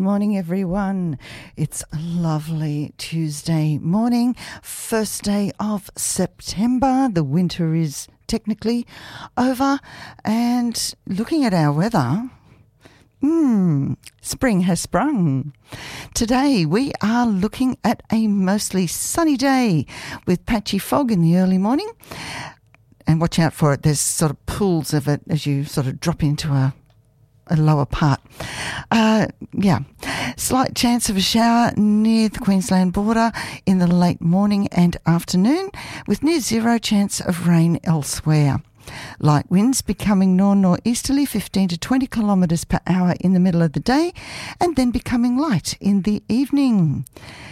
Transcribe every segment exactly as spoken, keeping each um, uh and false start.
morning, everyone. It's a lovely Tuesday morning, first day of September. The winter is technically over, and looking at our weather, hmm, spring has sprung. Today we are looking at a mostly sunny day with patchy fog in the early morning. And watch out for it. There's sort of pools of it as you sort of drop into a, a lower part. Uh, yeah. Slight chance of a shower near the Queensland border in the late morning and afternoon, with near zero chance of rain elsewhere. Light winds becoming nor-northeasterly, fifteen to twenty kilometres per hour in the middle of the day, and then becoming light in the evening.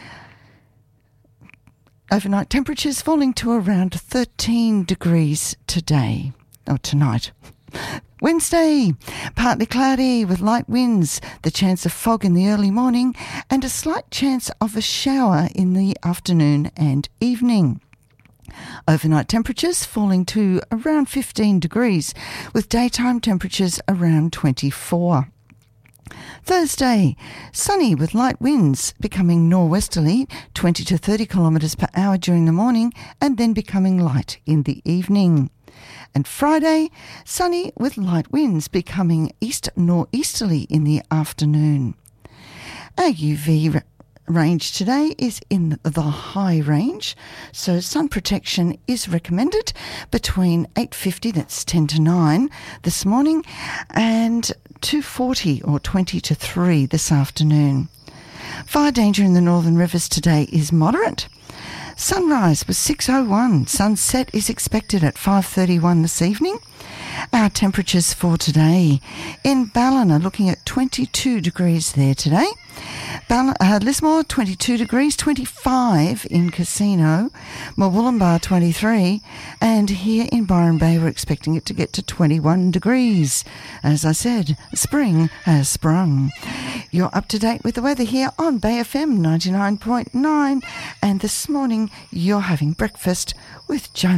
Overnight temperatures falling to around thirteen degrees today, or tonight. Wednesday, partly cloudy with light winds, the chance of fog in the early morning, and a slight chance of a shower in the afternoon and evening. Overnight temperatures falling to around fifteen degrees, with daytime temperatures around twenty-four. Thursday, sunny with light winds becoming norwesterly, twenty to thirty kilometres per hour during the morning, and then becoming light in the evening. And Friday, sunny with light winds becoming east-northeasterly in the afternoon. Our U V r- range today is in the high range, so sun protection is recommended between eight fifty, that's ten to nine this morning, and two forty or twenty to three this afternoon. Fire danger in the northern rivers today is moderate. Sunrise was six oh one. Sunset is expected at five thirty-one this evening. Our temperatures for today in Ballina, looking at twenty-two degrees there today. Ball- uh, Lismore, twenty-two degrees, twenty-five in Casino, Murwillumbah, twenty-three, and here in Byron Bay we're expecting it to get to twenty-one degrees. As I said, spring has sprung. You're up to date with the weather here on Bay F M ninety-nine point nine, and this morning you're having breakfast with Joan.